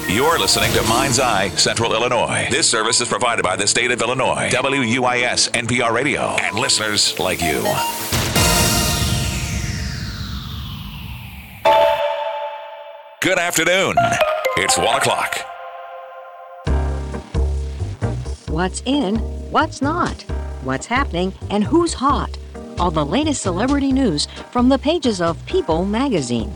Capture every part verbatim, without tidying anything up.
You're listening to Mind's Eye Central Illinois. This service is provided by the state of Illinois, W U I S N P R Radio, and listeners like you. Good afternoon. It's one o'clock. What's in, what's not, what's happening, and who's hot. All the latest celebrity news from the pages of People magazine.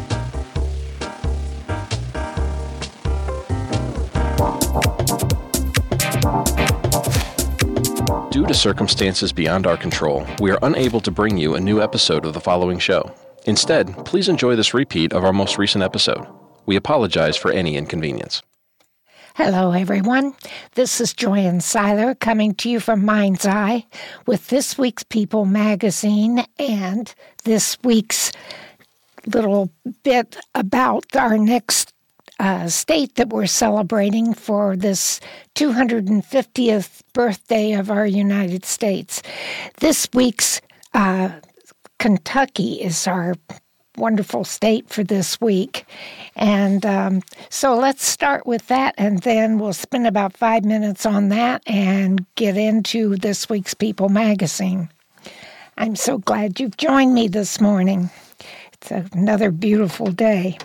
Due to circumstances beyond our control, we are unable to bring you a new episode of the following show. Instead, please enjoy this repeat of our most recent episode. We apologize for any inconvenience. Hello, everyone. This is Joanne Seiler coming to you from Mind's Eye with this week's People magazine and this week's little bit about our next uh, state that we're celebrating for this two hundred fiftieth birthday of our United States. This week's uh, Kentucky is our wonderful state for this week. And um, so let's start with that, and then we'll spend about five minutes on that and get into this week's People magazine. I'm so glad you've joined me this morning. It's another beautiful day.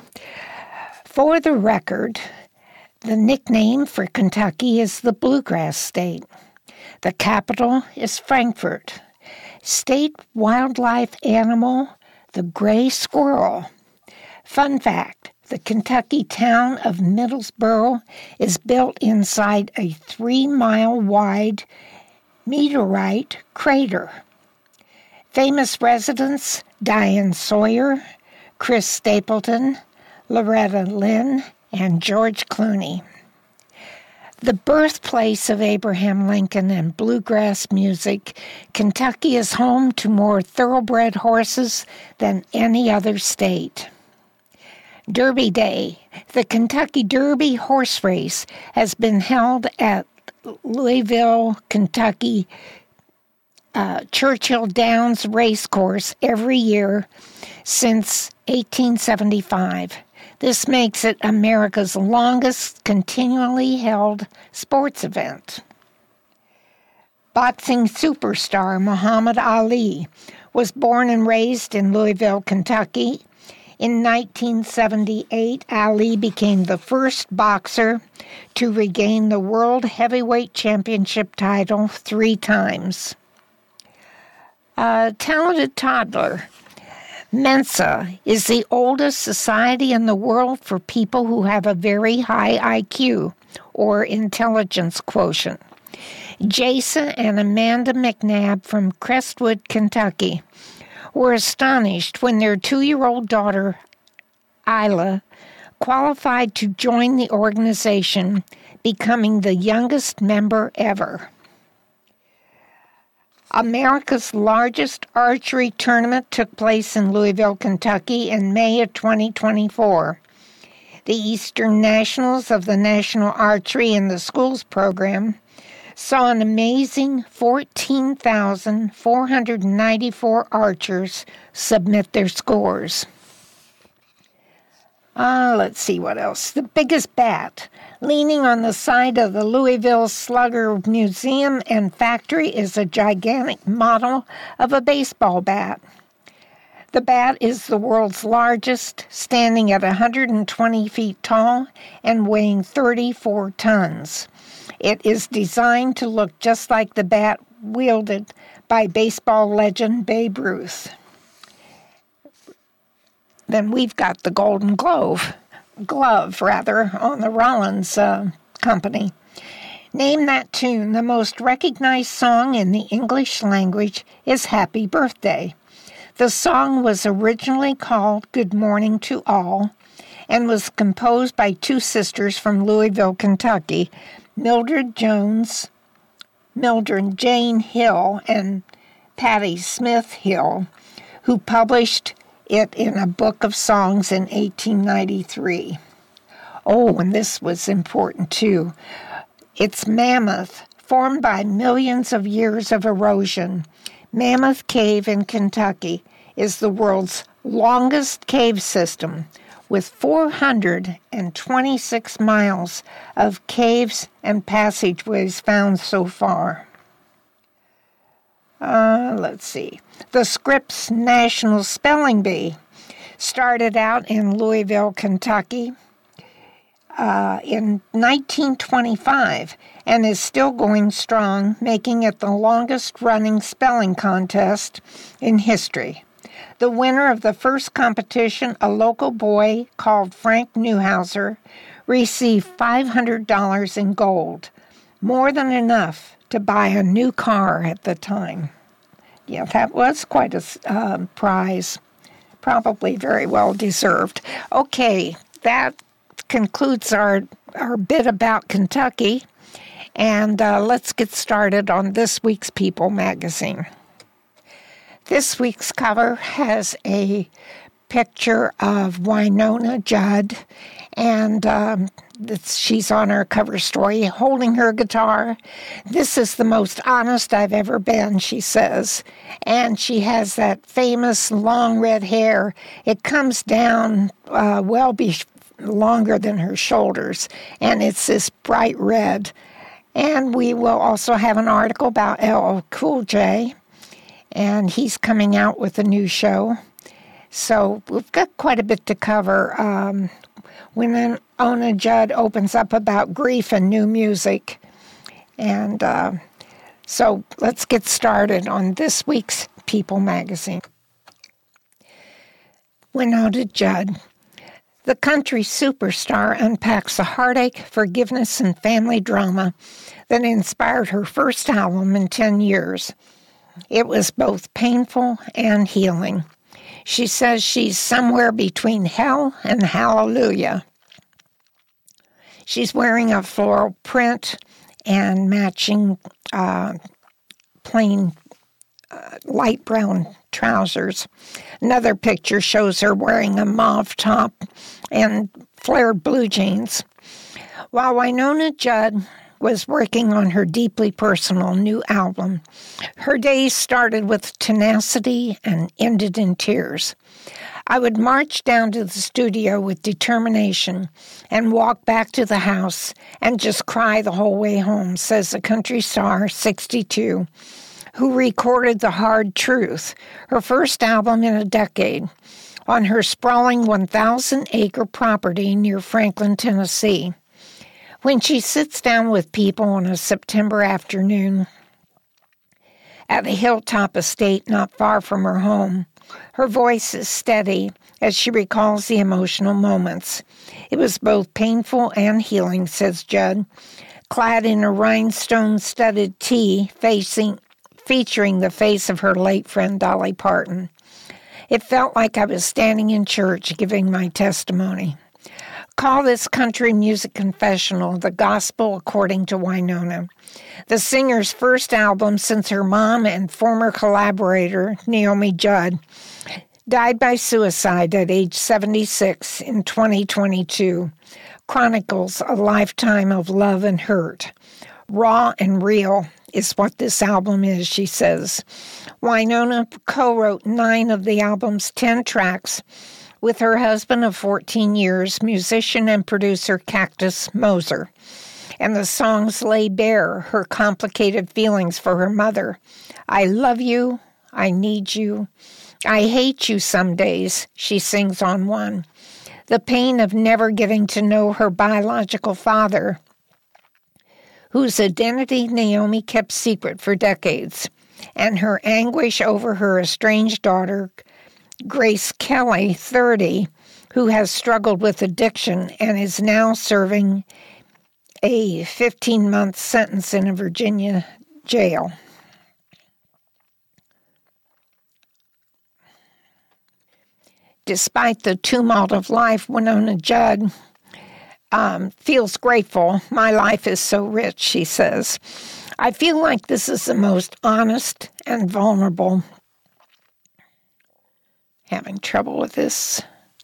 For the record, the nickname for Kentucky is the Bluegrass State. The capital is Frankfort. State wildlife animal, the gray squirrel. Fun fact, the Kentucky town of Middlesboro is built inside a three-mile-wide meteorite crater. Famous residents, Diane Sawyer, Chris Stapleton, Loretta Lynn, and George Clooney. The birthplace of Abraham Lincoln and bluegrass music, Kentucky is home to more thoroughbred horses than any other state. Derby Day, the Kentucky Derby horse race, has been held at Louisville, Kentucky, uh, Churchill Downs Racecourse every year since eighteen seventy-five. This makes it America's longest continually held sports event. Boxing superstar Muhammad Ali was born and raised in Louisville, Kentucky. In nineteen seventy-eight, Ali became the first boxer to regain the World Heavyweight Championship title three times. A talented toddler. Mensa is the oldest society in the world for people who have a very high I Q, or intelligence quotient. Jason and Amanda McNabb from Crestwood, Kentucky, were astonished when their two-year-old daughter, Isla, qualified to join the organization, becoming the youngest member ever. America's largest archery tournament took place in Louisville, Kentucky in May of twenty twenty-four. The Eastern Nationals of the National Archery in the Schools program saw an amazing fourteen thousand four hundred ninety-four archers submit their scores. Uh, let's see what else. The biggest bat. Leaning on the side of the Louisville Slugger Museum and Factory is a gigantic model of a baseball bat. The bat is the world's largest, standing at one hundred twenty feet tall and weighing thirty-four tons. It is designed to look just like the bat wielded by baseball legend Babe Ruth. Then we've got the Golden Glove. glove, rather, on the Rollins uh, Company. Name that tune. The most recognized song in the English language is Happy Birthday. The song was originally called Good Morning to All and was composed by two sisters from Louisville, Kentucky, Mildred Jones, Mildred Jane Hill, and Patti Smith Hill, who published it in a book of songs in eighteen ninety-three. Oh, and this was important too. It's Mammoth, formed by millions of years of erosion. Mammoth Cave in Kentucky is the world's longest cave system, with four hundred twenty-six miles of caves and passageways found so far. Uh, let's see. The Scripps National Spelling Bee started out in Louisville, Kentucky uh, in nineteen twenty-five and is still going strong, making it the longest-running spelling contest in history. The winner of the first competition, a local boy called Frank Neuhauser, received five hundred dollars in gold, more than enough to buy a new car at the time. Yeah, that was quite a uh, prize. Probably very well deserved. Okay, that concludes our, our bit about Kentucky. And uh, let's get started on this week's People magazine. This week's cover has a picture of Wynonna Judd, and um, she's on our cover story holding her guitar. This is the most honest I've ever been, she says. And she has that famous long red hair. It comes down uh, well be longer than her shoulders, and it's this bright red. And we will also have an article about L L Cool J, and he's coming out with a new show. So we've got quite a bit to cover. Um, Wynonna Judd opens up about grief and new music. And uh, so let's get started on this week's People magazine. Wynonna Judd. The country superstar unpacks the heartache, forgiveness, and family drama that inspired her first album in ten years. It was both painful and healing. She says she's somewhere between hell and hallelujah. She's wearing a floral print and matching uh, plain uh, light brown trousers. Another picture shows her wearing a mauve top and flared blue jeans. While Wynonna Judd was working on her deeply personal new album, her days started with tenacity and ended in tears. I would march down to the studio with determination and walk back to the house and just cry the whole way home, says the country star, sixty-two, who recorded The Hard Truth, her first album in a decade, on her sprawling one thousand acre property near Franklin, Tennessee. When she sits down with people on a September afternoon at a hilltop estate not far from her home, her voice is steady as she recalls the emotional moments. It was both painful and healing, says Judd, clad in a rhinestone-studded tee facing, featuring the face of her late friend Dolly Parton. It felt like I was standing in church giving my testimony. Call this country music confessional the gospel according to Wynonna. The singer's first album since her mom and former collaborator, Naomi Judd, died by suicide at age seventy-six in twenty twenty-two, chronicles a lifetime of love and hurt. Raw and real is what this album is, she says. Wynonna co-wrote nine of the album's ten tracks with her husband of fourteen years, musician and producer Cactus Moser. And the songs lay bare her complicated feelings for her mother. I love you, I need you, I hate you some days, she sings on one. The pain of never getting to know her biological father, whose identity Naomi kept secret for decades, and her anguish over her estranged daughter, Grace Kelly, thirty, who has struggled with addiction and is now serving a fifteen-month sentence in a Virginia jail. Despite the tumult of life, Wynonna Judd um, feels grateful. My life is so rich, she says. I feel like this is the most honest and vulnerable. Having trouble with this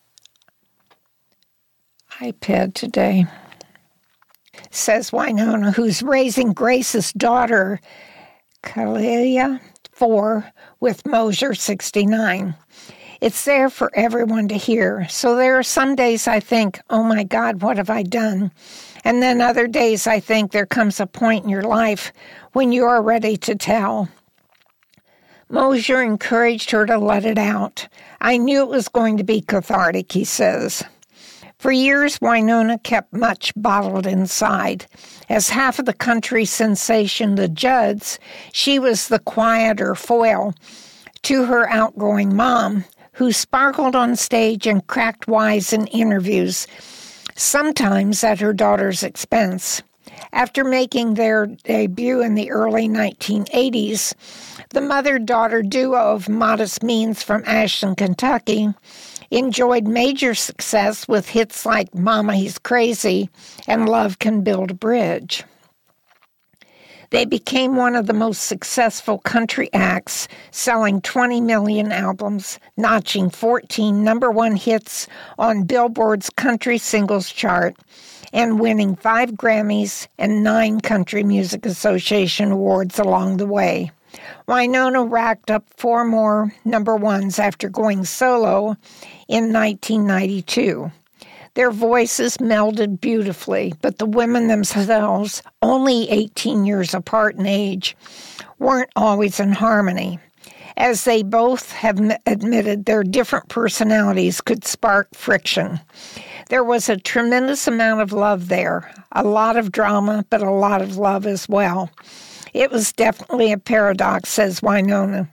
iPad today. Says Wynonna, who's raising Grace's daughter, Kalia, four, with Moser, sixty-nine. It's there for everyone to hear. So there are some days I think, oh my God, what have I done? And then other days I think there comes a point in your life when you are ready to tell. Mosier encouraged her to let it out. I knew it was going to be cathartic, he says. For years, Wynonna kept much bottled inside. As half of the country sensation, the Judds, she was the quieter foil to her outgoing mom, who sparkled on stage and cracked wise in interviews, sometimes at her daughter's expense. After making their debut in the early nineteen eighties, the mother-daughter duo of modest means from Ashland, Kentucky, enjoyed major success with hits like Mama, He's Crazy and Love Can Build a Bridge. They became one of the most successful country acts, selling twenty million albums, notching fourteen number one hits on Billboard's Country Singles Chart, and winning five Grammys and nine Country Music Association awards along the way. Wynonna racked up four more number ones after going solo in nineteen ninety-two. Their voices melded beautifully, but the women themselves, only eighteen years apart in age, weren't always in harmony. As they both have admitted, their different personalities could spark friction. There was a tremendous amount of love there, a lot of drama, but a lot of love as well. It was definitely a paradox, says Wynonna,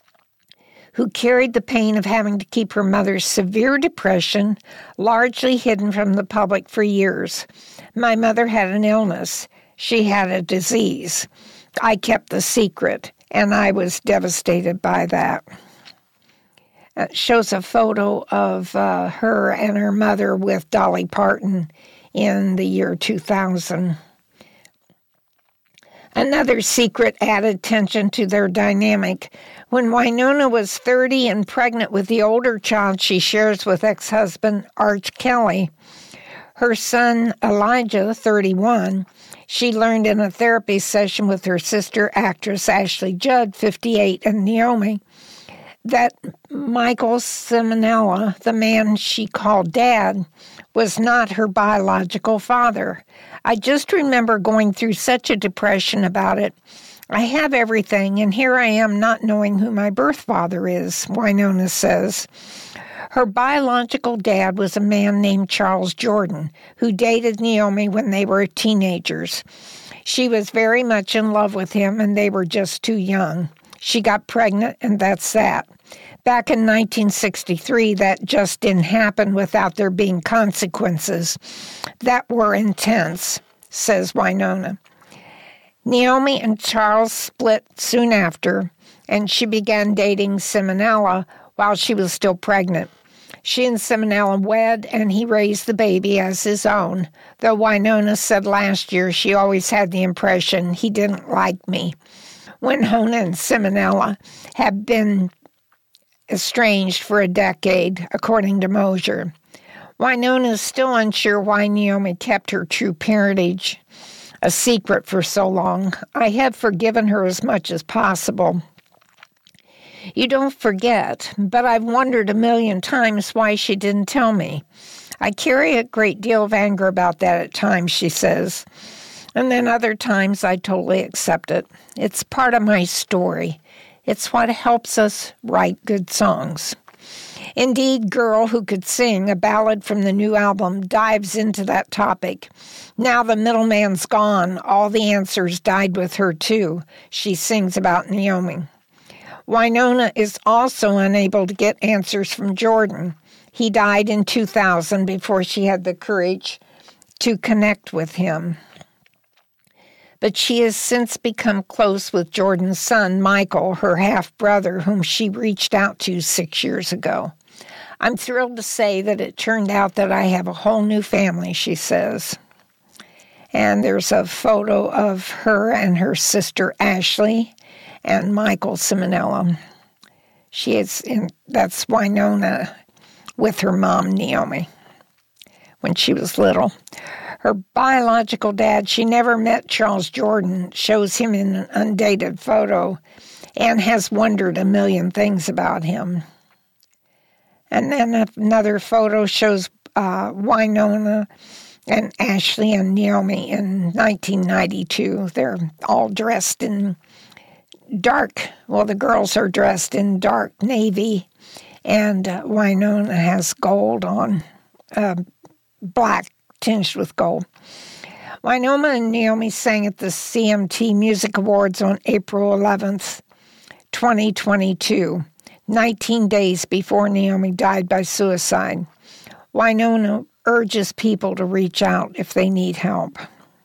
who carried the pain of having to keep her mother's severe depression largely hidden from the public for years. My mother had an illness. She had a disease. I kept the secret, and I was devastated by that. It shows a photo of uh, her and her mother with Dolly Parton in the year two thousand. Another secret added tension to their dynamic. When Wynonna was thirty and pregnant with the older child she shares with ex-husband Arch Kelly, her son Elijah, thirty-one, she learned in a therapy session with her sister actress Ashley Judd, fifty-eight, and Naomi, that Michael Simonella, the man she called Dad, was not her biological father. I just remember going through such a depression about it. I have everything, and here I am not knowing who my birth father is, Wynonna says. Her biological dad was a man named Charles Jordan, who dated Naomi when they were teenagers. She was very much in love with him, and they were just too young. She got pregnant, and that's that. Back in nineteen sixty-three, that just didn't happen without there being consequences that were intense, says Wynonna. Naomi and Charles split soon after, and she began dating Simonella while she was still pregnant. She and Simonella wed, and he raised the baby as his own, though Wynonna said last year she always had the impression he didn't like me. Wynonna and Simonella have been estranged for a decade, according to Mosier. Wynonna is still unsure why Naomi kept her true parentage a secret for so long. I have forgiven her as much as possible. You don't forget, but I've wondered a million times why she didn't tell me. I carry a great deal of anger about that at times, she says. And then other times I totally accept it. It's part of my story. It's what helps us write good songs. Indeed, Girl Who Could Sing, a ballad from the new album, dives into that topic. Now the middleman's gone, all the answers died with her too, she sings about Naomi. Wynonna is also unable to get answers from Jordan. He died in two thousand before she had the courage to connect with him. But she has since become close with Jordan's son, Michael, her half-brother, whom she reached out to six years ago. I'm thrilled to say that it turned out that I have a whole new family, she says. And there's a photo of her and her sister, Ashley, and Michael Simonella. She is in, that's Wynonna with her mom, Naomi, when she was little. Her biological dad, she never met Charles Jordan, shows him in an undated photo, and has wondered a million things about him. And then another photo shows uh, Wynonna and Ashley and Naomi in nineteen ninety-two. They're all dressed in dark, well, the girls are dressed in dark navy, and uh, Wynonna has gold on, uh, black tinged with gold. Wynonna and Naomi sang at the C M T Music Awards on April eleventh, twenty twenty-two, nineteen days before Naomi died by suicide. Wynonna urges people to reach out if they need help.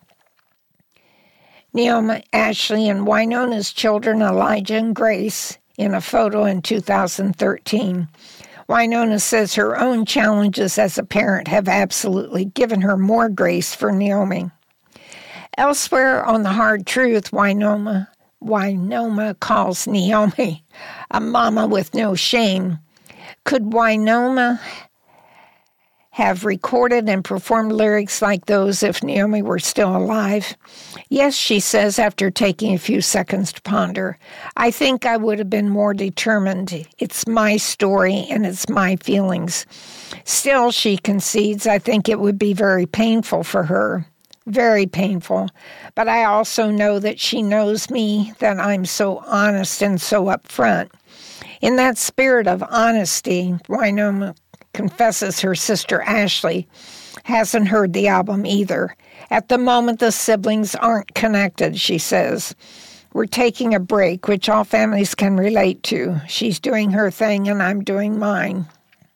Naomi, Ashley, and Wynonna's children, Elijah and Grace, in a photo in two thousand thirteen. Wynonna says her own challenges as a parent have absolutely given her more grace for Naomi. Elsewhere on The Hard Truth, Wynonna, Wynonna calls Naomi a mama with no shame. Could Wynonna have recorded and performed lyrics like those if Naomi were still alive? Yes, she says after taking a few seconds to ponder. I think I would have been more determined. It's my story and it's my feelings. Still, she concedes, I think it would be very painful for her. Very painful. But I also know that she knows me, that I'm so honest and so upfront. In that spirit of honesty, Wynonna confesses her sister Ashley hasn't heard the album either. At the moment, the siblings aren't connected, she says. We're taking a break, which all families can relate to. She's doing her thing and I'm doing mine.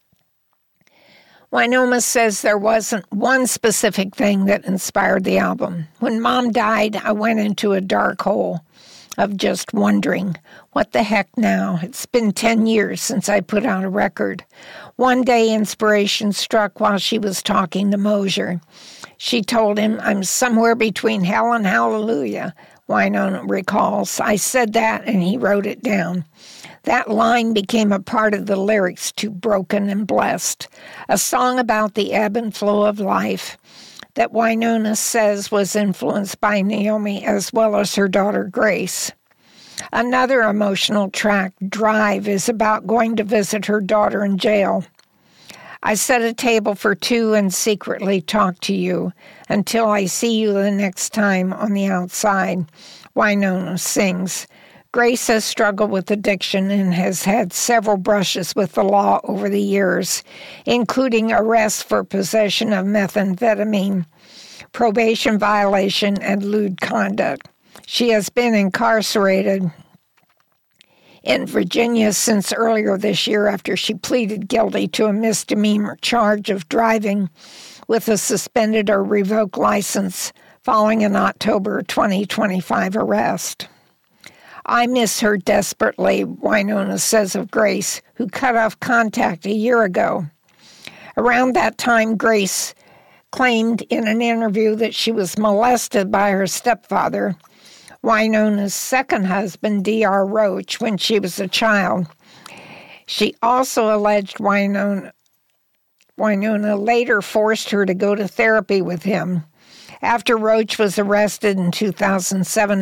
Wynonna says there wasn't one specific thing that inspired the album. When Mom died, I went into a dark hole of just wondering, what the heck now? It's been ten years since I put out a record. One day, inspiration struck while she was talking to Mosier. She told him, I'm somewhere between hell and hallelujah, Wynonna recalls. I said that, and he wrote it down. That line became a part of the lyrics to Broken and Blessed, a song about the ebb and flow of life that Wynonna says was influenced by Naomi as well as her daughter Grace. Another emotional track, Drive, is about going to visit her daughter in jail. I set a table for two and secretly talk to you until I see you the next time on the outside, Wynonna sings. Grace has struggled with addiction and has had several brushes with the law over the years, including arrests for possession of methamphetamine, probation violation, and lewd conduct. She has been incarcerated in Virginia since earlier this year after she pleaded guilty to a misdemeanor charge of driving with a suspended or revoked license following an October twenty twenty-five arrest. I miss her desperately, Wynonna says of Grace, who cut off contact a year ago. Around that time, Grace claimed in an interview that she was molested by her stepfather, Wynonna's second husband, D R Roach, when she was a child. She also alleged Wynonna, Wynonna later forced her to go to therapy with him. After Roach was arrested in two thousand seven